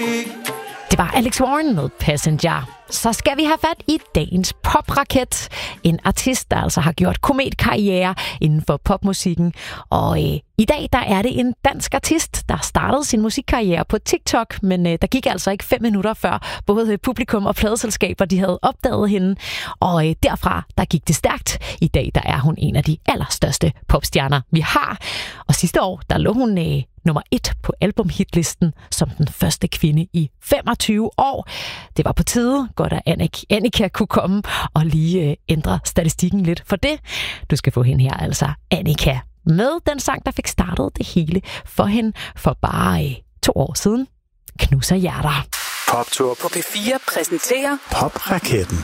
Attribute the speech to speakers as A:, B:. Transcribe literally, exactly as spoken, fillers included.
A: Det var Alex Warren med Passenger. Så skal vi have fat i dagens popraket. En artist, der altså har gjort kometkarriere inden for popmusikken. Og øh, i dag der er det en dansk artist, der startede sin musikkarriere på TikTok. Men øh, der gik altså ikke fem minutter før både publikum og pladeselskaber de havde opdaget hende. Og øh, derfra der gik det stærkt. I dag der er hun en af de allerstørste popstjerner, vi har. Og sidste år der lå hun øh, nummer et på albumhitlisten som den første kvinde i femogtyve år. Det var på tide, godt at Annika kunne komme og lige øh, ændre statistikken lidt for det. Du skal få hende her, altså Annika, med den sang, der fik startet det hele for hende for bare øh, to år siden. Knuser hjerter.
B: Poptur på P fire præsenterer Popraketten.